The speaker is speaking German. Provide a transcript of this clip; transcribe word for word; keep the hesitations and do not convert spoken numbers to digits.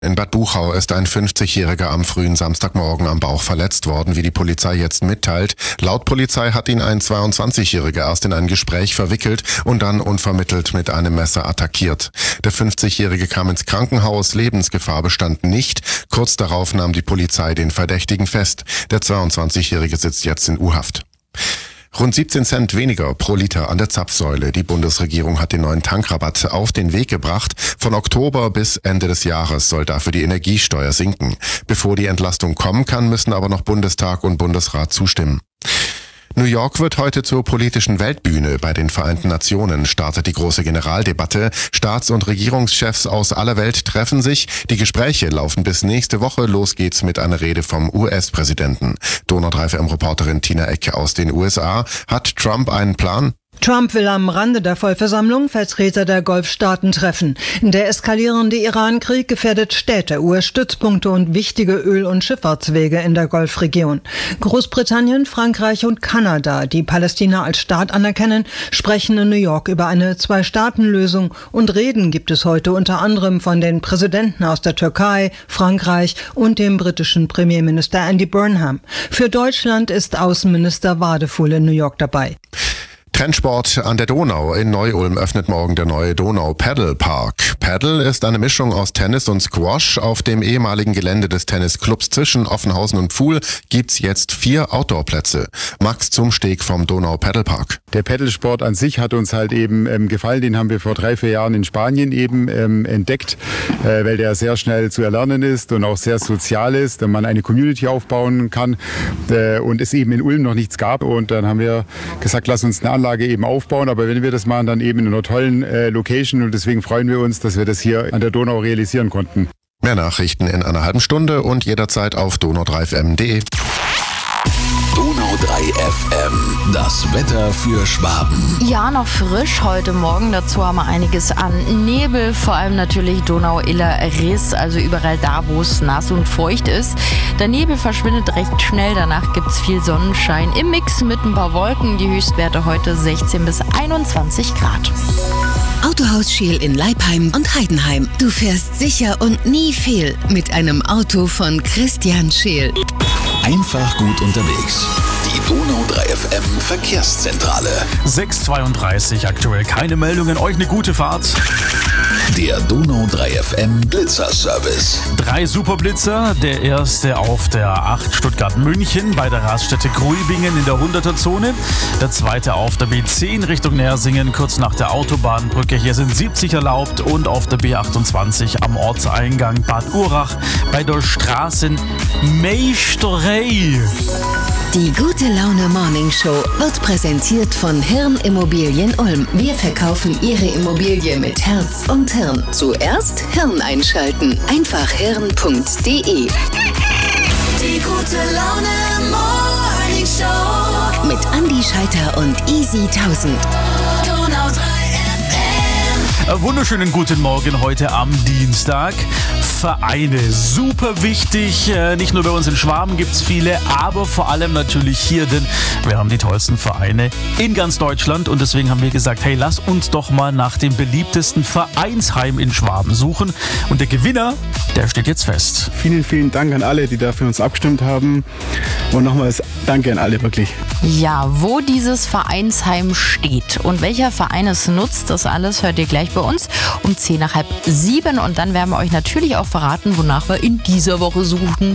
In Bad Buchau ist ein fünfzigjähriger am frühen Samstagmorgen am Bauch verletzt worden, wie die Polizei jetzt mitteilt. Laut Polizei hat ihn ein zweiundzwanzigjähriger erst in ein Gespräch verwickelt und dann unvermittelt mit einem Messer attackiert. Der fünfzigjährige kam ins Krankenhaus, Lebensgefahr bestand nicht. Kurz darauf nahm die Polizei den Verdächtigen fest. Der zweiundzwanzigjährige sitzt jetzt in U-Haft. Rund siebzehn Cent weniger pro Liter an der Zapfsäule. Die Bundesregierung hat den neuen Tankrabatt auf den Weg gebracht. Von Oktober bis Ende des Jahres soll dafür die Energiesteuer sinken. Bevor die Entlastung kommen kann, müssen aber noch Bundestag und Bundesrat zustimmen. New York wird heute zur politischen Weltbühne. Bei den Vereinten Nationen startet die große Generaldebatte. Staats- und Regierungschefs aus aller Welt treffen sich. Die Gespräche laufen bis nächste Woche. Los geht's mit einer Rede vom U S-Präsidenten. Donau drei F M-Reporterin Tina Eck aus den U S A. Hat Trump einen Plan? Trump will am Rande der Vollversammlung Vertreter der Golfstaaten treffen. Der eskalierende Iran-Krieg gefährdet Städte, U S-Stützpunkte und wichtige Öl- und Schifffahrtswege in der Golfregion. Großbritannien, Frankreich und Kanada, die Palästina als Staat anerkennen, sprechen in New York über eine Zwei-Staaten-Lösung und Reden gibt es heute unter anderem von den Präsidenten aus der Türkei, Frankreich und dem britischen Premierminister Andy Burnham. Für Deutschland ist Außenminister Wadefuhl in New York dabei. Trendsport an der Donau. In Neu-Ulm öffnet morgen der neue Donau Paddle Park. Paddle ist eine Mischung aus Tennis und Squash. Auf dem ehemaligen Gelände des Tennisclubs zwischen Offenhausen und Pfuhl gibt's jetzt vier Outdoor-Plätze. Max Zumsteg vom Donau Paddle Park. Der Paddlesport an sich hat uns halt eben ähm, gefallen. Den haben wir vor drei, vier Jahren in Spanien eben ähm, entdeckt, äh, weil der sehr schnell zu erlernen ist und auch sehr sozial ist, und man eine Community aufbauen kann äh, und es eben in Ulm noch nichts gab. Und dann haben wir gesagt, lass uns eine Anlage eben aufbauen, aber wenn wir das machen, dann eben in einer tollen äh, Location, und deswegen freuen wir uns, dass wir das hier an der Donau realisieren konnten. Mehr Nachrichten in einer halben Stunde und jederzeit auf donau drei f m punkt de. Donau drei F M, das Wetter für Schwaben. Ja, noch frisch heute Morgen. Dazu haben wir einiges an Nebel, vor allem natürlich Donau-Iller-Riss, also überall da, wo es nass und feucht ist. Der Nebel verschwindet recht schnell, danach gibt es viel Sonnenschein im Mix mit ein paar Wolken. Die Höchstwerte heute sechzehn bis einundzwanzig Grad. Autohaus Scheel in Leipheim und Heidenheim. Du fährst sicher und nie fehl mit einem Auto von Christian Scheel. Einfach gut unterwegs. Die Donau drei F M Verkehrszentrale. sechs Uhr zweiunddreißig aktuell. Keine Meldungen. Euch eine gute Fahrt. Der Donau drei F M Blitzer-Service. Drei Superblitzer. Der erste auf der acht Stuttgart-München bei der Raststätte Gruibingen in der hunderter-Zone. Der zweite auf der B zehn Richtung Nersingen, kurz nach der Autobahnbrücke. Hier sind siebzig erlaubt, und auf der B achtundzwanzig am Ortseingang Bad Urach bei der Straßenmeisterei. Die gute Laune Morning Show wird präsentiert von Hirn Immobilien Ulm. Wir verkaufen Ihre Immobilie mit Herz und Hirn. Zuerst Hirn einschalten. Einfach hirn punkt de. Die gute Laune Morning Show Mit Andi Scheiter und Easy tausend. Donau drei F M. Wunderschönen guten Morgen heute am Dienstag. Vereine, super wichtig. Nicht nur bei uns in Schwaben gibt es viele, aber vor allem natürlich hier, denn wir haben die tollsten Vereine in ganz Deutschland, und deswegen haben wir gesagt, hey, lass uns doch mal nach dem beliebtesten Vereinsheim in Schwaben suchen, und der Gewinner, der steht jetzt fest. Vielen, vielen Dank an alle, die da für uns abgestimmt haben, und nochmals danke an alle, wirklich. Ja, wo dieses Vereinsheim steht und welcher Verein es nutzt, das alles hört ihr gleich bei uns um zehn nach halb sieben, und dann werden wir euch natürlich auch verraten, wonach wir in dieser Woche suchen.